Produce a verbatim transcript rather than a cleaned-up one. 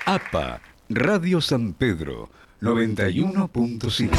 A P A, Radio San Pedro, noventa y uno punto cinco.